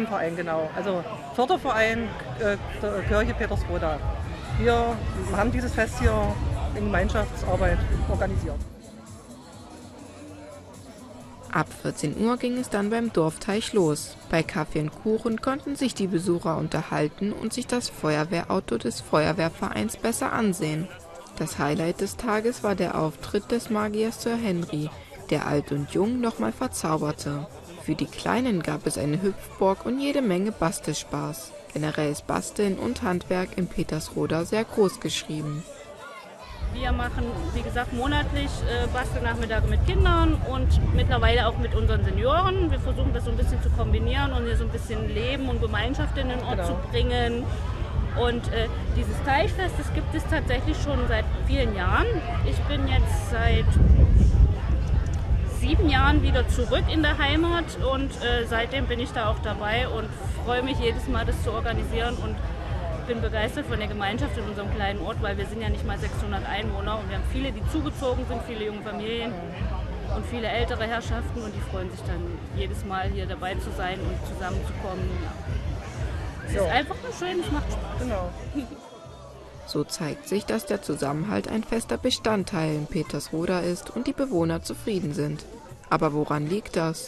Kirchenverein, genau. Also Förderverein Kirche Petersroda. Wir haben dieses Fest hier in Gemeinschaftsarbeit organisiert. Ab 14 Uhr ging es dann beim Dorfteich los. Bei Kaffee und Kuchen konnten sich die Besucher unterhalten und sich das Feuerwehrauto des Feuerwehrvereins besser ansehen. Das Highlight des Tages war der Auftritt des Magiers Sir Henry, der alt und jung nochmal verzauberte. Für die Kleinen gab es eine Hüpfburg und jede Menge Bastelspaß. Generell ist Basteln und Handwerk in Petersroda sehr groß geschrieben. Wir machen, wie gesagt, monatlich Bastelnachmittage mit Kindern und mittlerweile auch mit unseren Senioren. Wir versuchen das so ein bisschen zu kombinieren und hier so ein bisschen Leben und Gemeinschaft in den Ort zu bringen. Und dieses Teichfest, das gibt es tatsächlich schon seit vielen Jahren. Ich bin jetzt seit 7 Jahren wieder zurück in der Heimat und seitdem bin ich da auch dabei und freue mich jedes Mal, das zu organisieren. Und bin begeistert von der Gemeinschaft in unserem kleinen Ort, weil wir sind ja nicht mal 600 Einwohner und wir haben viele, die zugezogen sind, viele junge Familien und viele ältere Herrschaften und die freuen sich dann jedes Mal hier dabei zu sein und zusammenzukommen. Es ist einfach nur schön, es macht Spaß. Genau. So zeigt sich, dass der Zusammenhalt ein fester Bestandteil in Petersroda ist und die Bewohner zufrieden sind. Aber woran liegt das?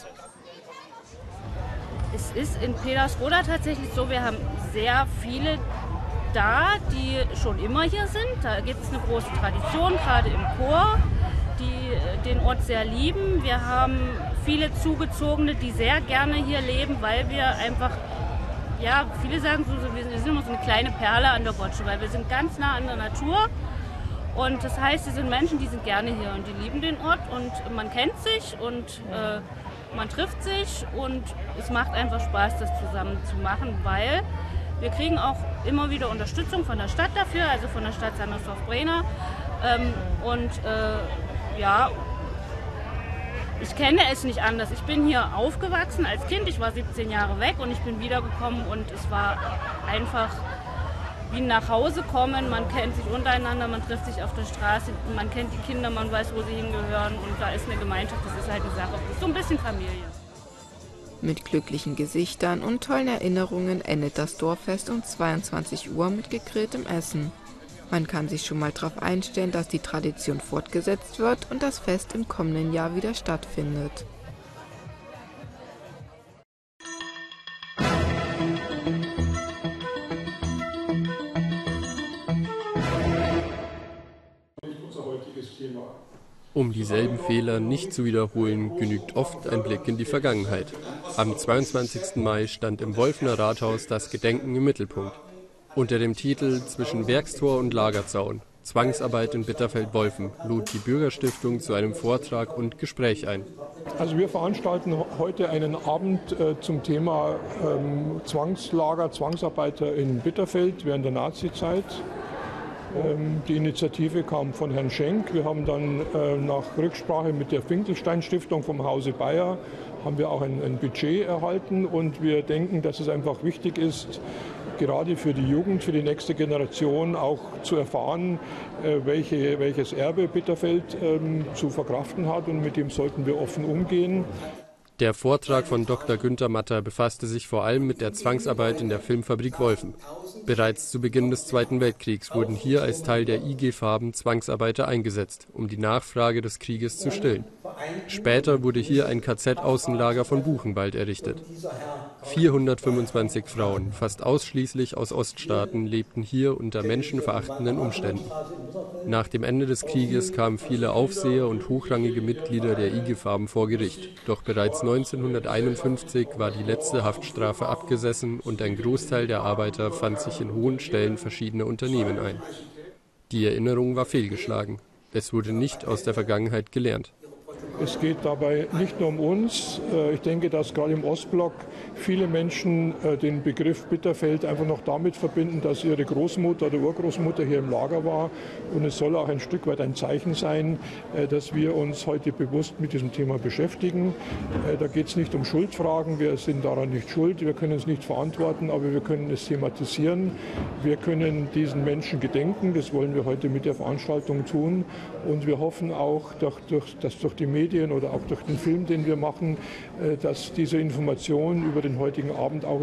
Es ist in Petersroda tatsächlich so, wir haben sehr viele da, die schon immer hier sind. Da gibt es eine große Tradition, gerade im Chor, die den Ort sehr lieben. Wir haben viele Zugezogene, die sehr gerne hier leben, weil wir einfach, ja, viele sagen so, wir sind immer so eine kleine Perle an der Botsche, weil wir sind ganz nah an der Natur. Und das heißt, sie sind Menschen, die sind gerne hier und die lieben den Ort und man kennt sich und man trifft sich und es macht einfach Spaß, das zusammen zu machen, weil wir kriegen auch immer wieder Unterstützung von der Stadt dafür, also von der Stadt Sandersdorf-Brena. Ja, ich kenne es nicht anders. Ich bin hier aufgewachsen als Kind, ich war 17 Jahre weg und ich bin wiedergekommen und es war einfach wie nach Hause kommen, man kennt sich untereinander, man trifft sich auf der Straße, man kennt die Kinder, man weiß, wo sie hingehören und da ist eine Gemeinschaft, das ist halt eine Sache, das ist so ein bisschen Familie. Mit glücklichen Gesichtern und tollen Erinnerungen endet das Dorffest um 22 Uhr mit gegrilltem Essen. Man kann sich schon mal darauf einstellen, dass die Tradition fortgesetzt wird und das Fest im kommenden Jahr wieder stattfindet. Um dieselben Fehler nicht zu wiederholen, genügt oft ein Blick in die Vergangenheit. Am 22. Mai stand im Wolfener Rathaus das Gedenken im Mittelpunkt. Unter dem Titel »Zwischen Werkstor und Lagerzaun – Zwangsarbeit in Bitterfeld-Wolfen« lud die Bürgerstiftung zu einem Vortrag und Gespräch ein. Also wir veranstalten heute einen Abend zum Thema Zwangslager, Zwangsarbeiter in Bitterfeld während der Nazizeit. Die Initiative kam von Herrn Schenk. Wir haben dann nach Rücksprache mit der Finkelstein-Stiftung vom Hause Bayer haben wir auch ein Budget erhalten und wir denken, dass es einfach wichtig ist, gerade für die Jugend, für die nächste Generation auch zu erfahren, welches Erbe Bitterfeld zu verkraften hat und mit dem sollten wir offen umgehen. Der Vortrag von Dr. Günther Matter befasste sich vor allem mit der Zwangsarbeit in der Filmfabrik Wolfen. Bereits zu Beginn des Zweiten Weltkriegs wurden hier als Teil der IG Farben Zwangsarbeiter eingesetzt, um die Nachfrage des Krieges zu stillen. Später wurde hier ein KZ-Außenlager von Buchenwald errichtet. 425 Frauen, fast ausschließlich aus Oststaaten, lebten hier unter menschenverachtenden Umständen. Nach dem Ende des Krieges kamen viele Aufseher und hochrangige Mitglieder der IG Farben vor Gericht. Doch bereits 1951 war die letzte Haftstrafe abgesessen und ein Großteil der Arbeiter fand sich in hohen Stellen verschiedener Unternehmen ein. Die Erinnerung war fehlgeschlagen. Es wurde nicht aus der Vergangenheit gelernt. Es geht dabei nicht nur um uns. Ich denke, dass gerade im Ostblock viele Menschen den Begriff Bitterfeld einfach noch damit verbinden, dass ihre Großmutter oder Urgroßmutter hier im Lager war. Und es soll auch ein Stück weit ein Zeichen sein, dass wir uns heute bewusst mit diesem Thema beschäftigen. Da geht es nicht um Schuldfragen. Wir sind daran nicht schuld. Wir können es nicht verantworten, aber wir können es thematisieren. Wir können diesen Menschen gedenken. Das wollen wir heute mit der Veranstaltung tun. Und wir hoffen auch, dass durch die Medien oder auch durch den Film, den wir machen, dass diese Information über den heutigen Abend auch